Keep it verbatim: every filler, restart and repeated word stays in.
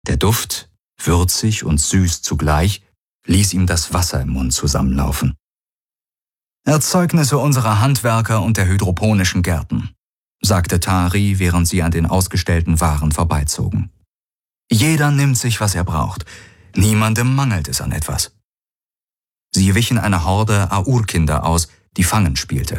Der Duft, würzig und süß zugleich, ließ ihm das Wasser im Mund zusammenlaufen. »Erzeugnisse unserer Handwerker und der hydroponischen Gärten«, sagte Tari, während sie an den ausgestellten Waren vorbeizogen. »Jeder nimmt sich, was er braucht. Niemandem mangelt es an etwas.« Sie wichen einer Horde Aur-Kinder aus, die Fangen spielte.